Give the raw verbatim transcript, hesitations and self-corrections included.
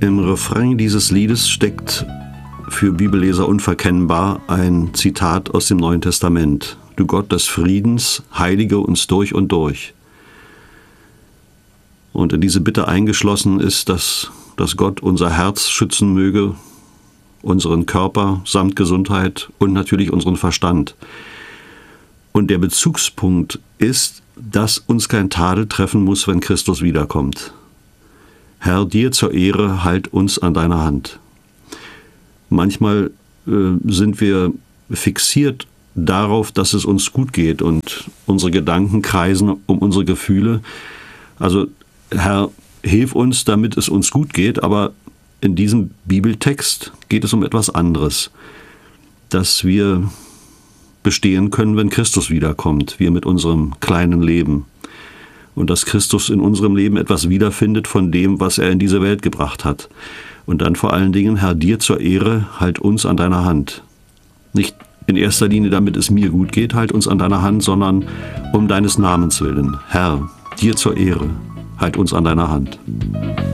Im Refrain dieses Liedes steckt für Bibelleser unverkennbar ein Zitat aus dem Neuen Testament. Du Gott des Friedens, heilige uns durch und durch. Und in diese Bitte eingeschlossen ist, dass, dass Gott unser Herz schützen möge, unseren Körper samt Gesundheit und natürlich unseren Verstand. Und der Bezugspunkt ist, dass uns kein Tadel treffen muss, wenn Christus wiederkommt. Herr, dir zur Ehre, halt uns an deiner Hand. Manchmal äh, sind wir fixiert darauf, dass es uns gut geht und unsere Gedanken kreisen um unsere Gefühle. Also Herr, hilf uns, damit es uns gut geht, aber in diesem Bibeltext geht es um etwas anderes, dass wir bestehen können, wenn Christus wiederkommt, wir mit unserem kleinen Leben. Und dass Christus in unserem Leben etwas wiederfindet von dem, was er in diese Welt gebracht hat. Und dann vor allen Dingen, Herr, dir zur Ehre, halt uns an deiner Hand. Nicht in erster Linie, damit es mir gut geht, halt uns an deiner Hand, sondern um deines Namens willen. Herr, dir zur Ehre, halt uns an deiner Hand.